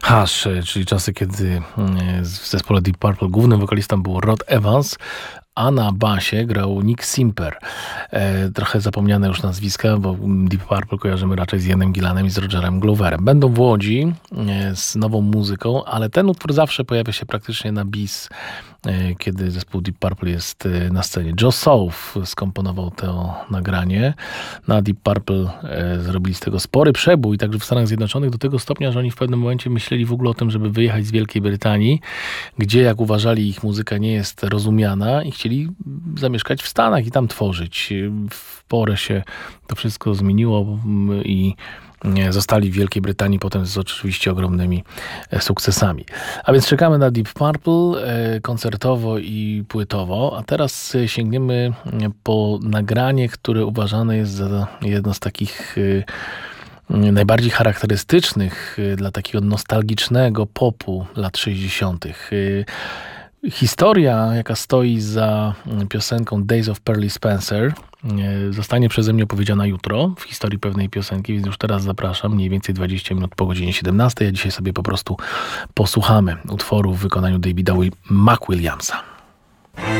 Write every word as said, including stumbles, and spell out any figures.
Hush, czyli czasy, kiedy w zespole Deep Purple głównym wokalistą był Rod Evans, a na basie grał Nick Simper. E, trochę zapomniane już nazwiska, bo Deep Purple kojarzymy raczej z Ianem Gillanem i z Rogerem Gloverem. Będą w Łodzi e, z nową muzyką, ale ten utwór zawsze pojawia się praktycznie na bis, e, kiedy zespół Deep Purple jest e, na scenie. Joe South skomponował to nagranie. Na Deep Purple e, zrobili z tego spory przebój, także w Stanach Zjednoczonych, do tego stopnia, że oni w pewnym momencie myśleli w ogóle o tym, żeby wyjechać z Wielkiej Brytanii, gdzie, jak uważali, ich muzyka nie jest rozumiana i chcieli zamieszkać w Stanach i tam tworzyć. W porę się to wszystko zmieniło i zostali w Wielkiej Brytanii potem z oczywiście ogromnymi sukcesami. A więc czekamy na Deep Purple koncertowo i płytowo, a teraz sięgniemy po nagranie, które uważane jest za jedno z takich najbardziej charakterystycznych dla takiego nostalgicznego popu lat sześćdziesiątych. Historia, jaka stoi za piosenką Days of Pearly Spencer, zostanie przeze mnie opowiedziana jutro w historii pewnej piosenki, więc już teraz zapraszam, mniej więcej dwadzieścia minut po godzinie siedemnastej, a dzisiaj sobie po prostu posłuchamy utworu w wykonaniu Davida McWilliamsa.